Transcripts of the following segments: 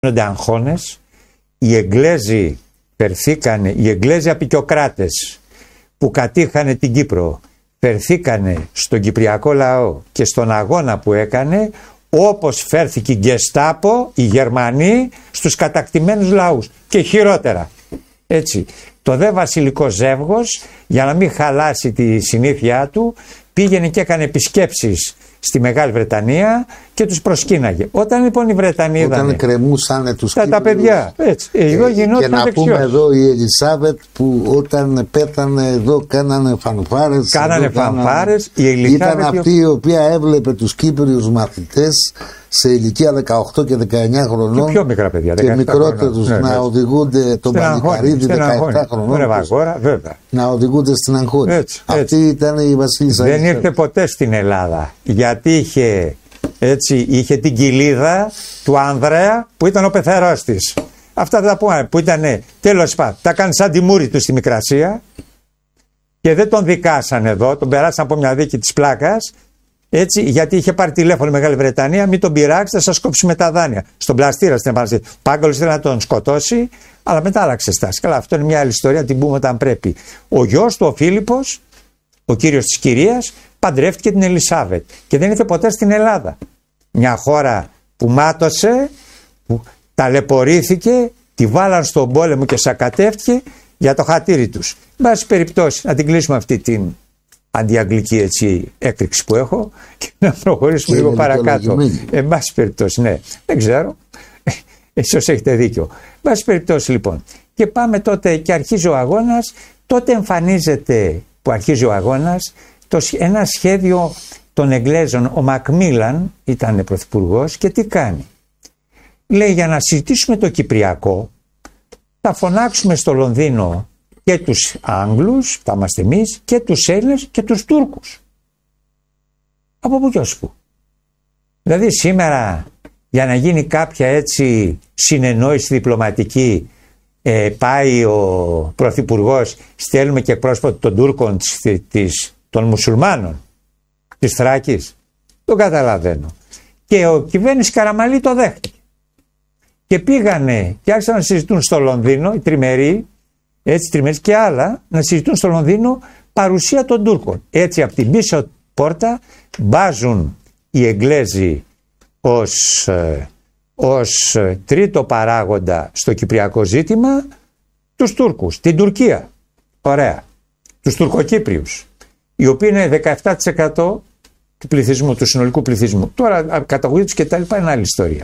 γίνονται αγχώνες, οι Εγγλέζοι περθήκανε, οι Εγγλέζοι απικιοκράτες που κατήχανε την Κύπρο, περθήκανε στον κυπριακό λαό και στον αγώνα που έκανε, όπως φέρθηκε η Γκεστάπο, οι Γερμανοί, στους κατακτημένους λαούς και χειρότερα. Έτσι. Το δε βασιλικό ζεύγος, για να μην χαλάσει τη συνήθειά του, πήγαινε και έκανε επισκέψεις στη Μεγάλη Βρετανία και τους προσκύναγε. Όταν λοιπόν οι Βρετανοί είδανε, όταν κρεμούσανε τους Κύπριους, τα παιδιά, έτσι, εδώ γινόταν και να δεξιός. πούμε εδώ η Ελισάβετ που όταν πέθανε εδώ κάνανε φανφάρες. Κάνανε φανφάρες. Ήταν αυτή η οποία έβλεπε τους Κύπριους μαθητές σε ηλικία 18 και 19 χρονών και πιο μικρά παιδιά, και μικρότερους να οδηγούνται τον Παλικαρίδη 17 χρονών να οδηγούνται στην Αγχώρη. Αυτή ήταν η βασίλισσα. Δεν ήρθε ποτέ στην Ελλάδα γιατί είχε την κοιλίδα του Ανδρέα που ήταν ο πεθερός της. Αυτά τα πούμε που ήταν τέλος πάντων. Τα κάνει σαν τη μούρη του στη Μικρασία και δεν τον δικάσαν εδώ, τον περάσαν από μια δίκη της πλάκας. Έτσι, γιατί είχε πάρει τηλέφωνο η Μεγάλη Βρετανία, μην τον πειράξει, θα σας κόψουμε τα δάνεια. Στον πλαστήρα στην Επαναστασία. Πάγκαλος ήθελε να τον σκοτώσει, αλλά μετά άλλαξε στάση. Καλά, αυτό είναι μια άλλη ιστορία, την πούμε όταν πρέπει. Ο γιος του, ο Φίλιππος, ο κύριος της κυρίας, παντρεύτηκε την Ελισάβετ και δεν ήρθε ποτέ στην Ελλάδα. Μια χώρα που μάτωσε, που ταλαιπωρήθηκε, τη βάλαν στον πόλεμο και σακατεύτηκε για το χατήρι τους. Εν πάση περιπτώσει, να την κλείσουμε αυτή την αντιαγγλική έκρηξη που έχω και να προχωρήσουμε λίγο παρακάτω. Εν πάση περιπτώσει, ναι, δεν ξέρω. Ίσως έχετε δίκιο. Εν πάση περιπτώσει λοιπόν. Και πάμε τότε και αρχίζει ο αγώνας. Τότε εμφανίζεται που αρχίζει ο αγώνας ένα σχέδιο των Εγγλέζων. Ο Μακμίλαν ήταν πρωθυπουργός και τι κάνει. Λέει για να συζητήσουμε το Κυπριακό θα φωνάξουμε στο Λονδίνο και τους Άγγλους, θα είμαστε εμείς, και τους Έλληνες και τους Τούρκους. Από πού και ως πού. Δηλαδή σήμερα για να γίνει κάποια έτσι συνεννόηση διπλωματική πάει ο Πρωθυπουργός, στέλνουμε και εκπρόσωπο των Τούρκων των μουσουλμάνων της Θράκης. Το καταλαβαίνω. Και ο κυβέρνηση Καραμαλή το δέχτηκε. Και πήγανε και άρχισαν να συζητούν στο Λονδίνο οι τριμεροί, έτσι τριμερείς και άλλα, να συζητούν στο Λονδίνο παρουσία των Τούρκων. Έτσι από την πίσω πόρτα μπάζουν οι Εγγλέζοι ως τρίτο παράγοντα στο κυπριακό ζήτημα τους Τούρκους, την Τουρκία. Ωραία. Τους Τουρκοκύπριους, οι οποίοι είναι 17% του πληθυσμού, του συνολικού πληθυσμού. Τώρα καταγωγή τους και τα λοιπά είναι άλλη ιστορία.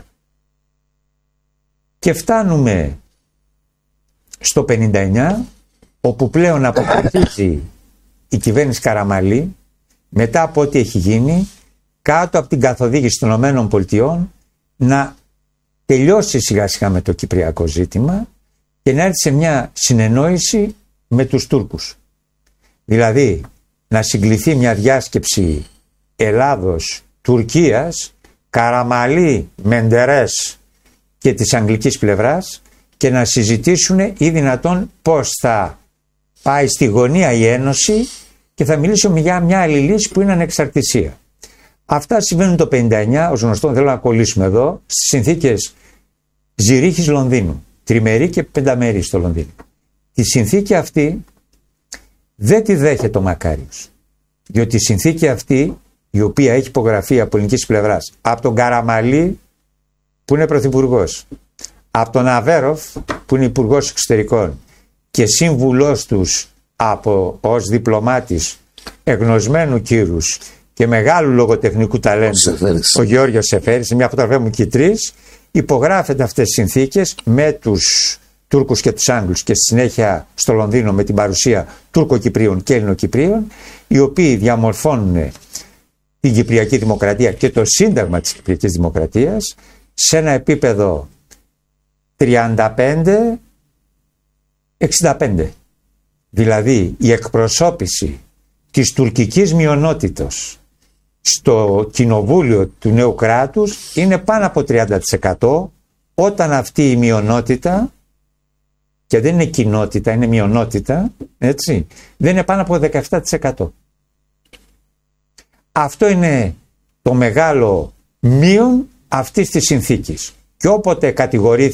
Και φτάνουμε στο 59, όπου πλέον αποφασίζει η κυβέρνηση Καραμαλή, μετά από ό,τι έχει γίνει, κάτω από την καθοδήγηση των ΗΠΑ, να τελειώσει σιγά σιγά με το κυπριακό ζήτημα και να έρθει σε μια συνεννόηση με τους Τούρκους. Δηλαδή, να συγκληθεί μια διάσκεψη Ελλάδος-Τουρκίας, Καραμαλή, Μεντερές και της αγγλικής πλευράς και να συζητήσουν ή δυνατόν πώς θα πάει στη γωνία η Ένωση και θα μιλήσουμε για μια άλλη λύση που είναι ανεξαρτησία. Αυτά συμβαίνουν το 59, ως γνωστό θέλω να κολλήσουμε εδώ, στις συνθήκες Ζηρίχης Λονδίνου, τριμερή και πενταμερή στο Λονδίνο. Τη συνθήκη αυτή δεν τη δέχεται ο Μακάριος, διότι η συνθήκη αυτή, η οποία έχει υπογραφεί από ελληνικής πλευράς, από τον Καραμαλή που είναι πρωθυπουργός, από τον Αβέροφ που είναι υπουργός εξωτερικών και σύμβουλός τους ως διπλωμάτης εγνωσμένου κύρους και μεγάλου λογοτεχνικού ταλέντου, ο Γεώργιος Σεφέρης, μια φωτογραφία μου και οι τρεις, υπογράφεται αυτές τις συνθήκες με τους Τούρκους και τους Άγγλους και στη συνέχεια στο Λονδίνο με την παρουσία Τούρκο-Κυπρίων και Ελληνοκυπρίων, οι οποίοι διαμορφώνουν την Κυπριακή Δημοκρατία και το Σύνταγμα της Κυπριακής Δημοκρατίας σε ένα επίπεδο 35-65. Δηλαδή η εκπροσώπηση της τουρκικής μειονότητας στο κοινοβούλιο του νέου κράτους είναι πάνω από 30%, όταν αυτή η μειονότητα, και δεν είναι κοινότητα, είναι μειονότητα, έτσι, δεν είναι πάνω από 17%. Αυτό είναι το μεγάλο μείον αυτής της συνθήκης. Και όποτε κατηγορήθηκε